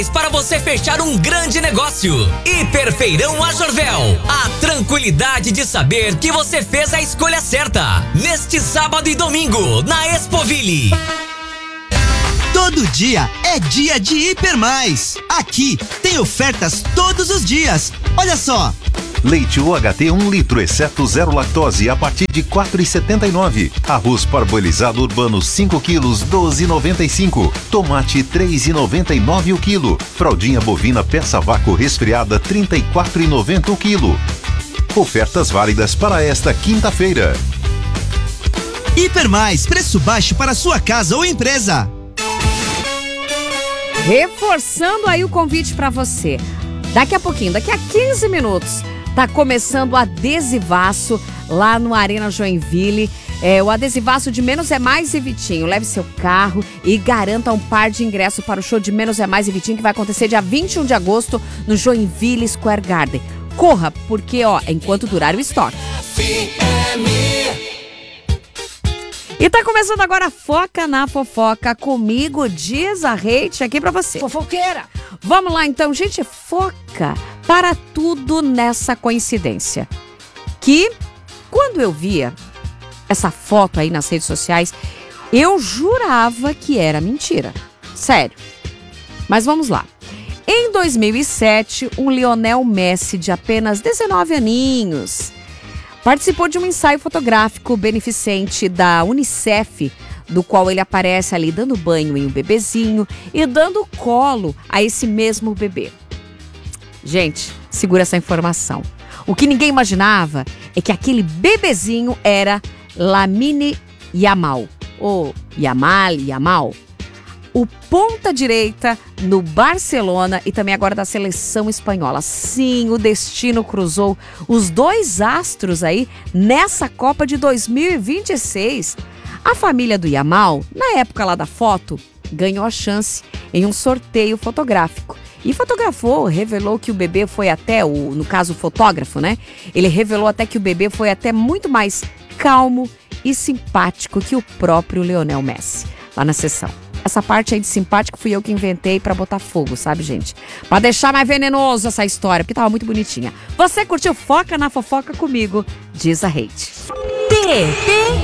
Para você fechar um grande negócio. Hiperfeirão Ajorvel. A tranquilidade de saber que você fez a escolha certa. Neste sábado e domingo, na Expoville. Todo dia é dia de Hiper Mais. Aqui tem ofertas todos os dias. Olha só. Leite UHT 1 litro, exceto zero lactose, a partir de R$ 4,79. Arroz parboilizado urbano 5 quilos, R$ 12,95. Tomate R$ 3,99 o quilo. Fraldinha bovina peça vácuo resfriada R$ 34,90 o quilo. Ofertas válidas para esta quinta-feira. Hiper Mais, preço baixo para sua casa ou empresa. Reforçando aí o convite para você. Daqui a pouquinho, daqui a 15 minutos, tá começando o adesivaço lá no Arena Joinville. O adesivaço de Menos é Mais e Vitinho. Leve seu carro e garanta um par de ingressos para o show de Menos é Mais e Vitinho, que vai acontecer dia 21 de agosto no Joinville Square Garden. Corra, porque enquanto durar o estoque. E tá começando agora a Foca na Fofoca comigo, diz a Reite, aqui pra você. Fofoqueira! Vamos lá então, gente, foca para tudo nessa coincidência. Que quando eu via essa foto aí nas redes sociais, eu jurava que era mentira. Sério. Mas vamos lá. Em 2007, um Lionel Messi de apenas 19 aninhos participou de um ensaio fotográfico beneficente da Unicef, do qual ele aparece ali dando banho em um bebezinho e dando colo a esse mesmo bebê. Gente, segura essa informação. O que ninguém imaginava é que aquele bebezinho era Lamine Yamal, ou Yamal, o ponta-direita no Barcelona e também agora da seleção espanhola. Sim, o destino cruzou os dois astros aí nessa Copa de 2026. A família do Yamal, na época lá da foto, ganhou a chance em um sorteio fotográfico. E fotografou, revelou que o bebê foi até, no caso o fotógrafo, né? Ele revelou até que o bebê foi até muito mais calmo e simpático que o próprio Lionel Messi, lá na sessão. Essa parte aí de simpático fui eu que inventei pra botar fogo, sabe, gente? Pra deixar mais venenoso essa história, porque tava muito bonitinha. Você curtiu Foca na Fofoca comigo, diz a Reite.